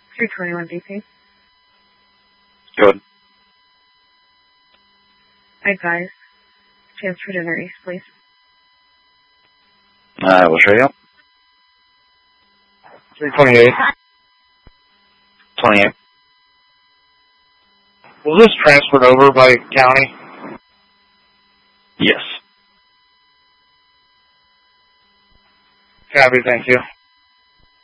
321 BP. Good. I advise. Transfer to Dinner East, please. I will show you. 328. 28. Was this transferred over by county? Yes. Copy, thank you.